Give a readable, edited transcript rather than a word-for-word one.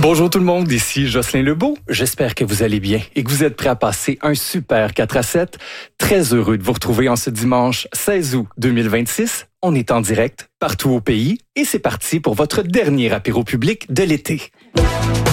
Bonjour tout le monde, ici Jocelyn Lebeau. J'espère que vous allez bien et que vous êtes prêts à passer un super 4 à 7. Très heureux de vous retrouver en ce dimanche 16 août 2026. On est en direct partout au pays et c'est parti pour votre dernier apéro public de l'été.